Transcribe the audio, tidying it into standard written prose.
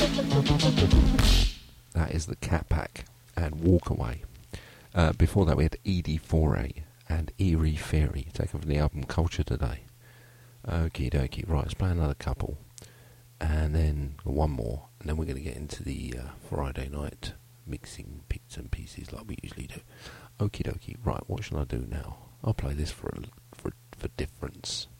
That is the Cat Pack and Walk Away. Before that we had Edie Foray and Eerie Fairy, taken from the album Culture Today. Okie dokie, right, let's play another couple. And then one more, and then we're going to get into the Friday night mixing bits and pieces like we usually do. Okie dokie, right, what shall I do now? I'll play this for difference.